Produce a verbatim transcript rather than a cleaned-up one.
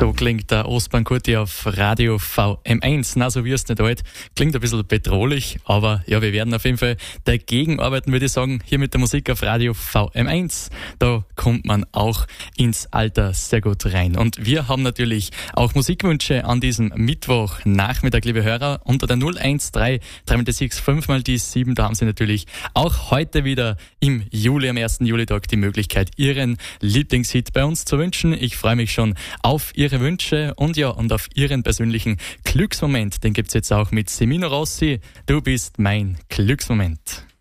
So klingt der Ostbahn Kurti auf Radio V M eins. Na, so wir's nicht alt. Klingt ein bisschen bedrohlich, aber ja, wir werden auf jeden Fall dagegen arbeiten, würde ich sagen, hier mit der Musik auf Radio V M eins. Da kommt man auch ins Alter sehr gut rein. Und wir haben natürlich auch Musikwünsche an diesem Mittwochnachmittag, liebe Hörer, unter der null eins drei drei sechs fünf mal die sieben. Da haben Sie natürlich auch heute wieder im Juli, am ersten Julitag, die Möglichkeit, Ihren Lieblingshit bei uns zu wünschen. Ich freue mich schon auf Ihre Wünsche und ja, und auf Ihren persönlichen Glücksmoment. Den gibt's jetzt auch mit Semino Rossi. Du bist mein Glücksmoment.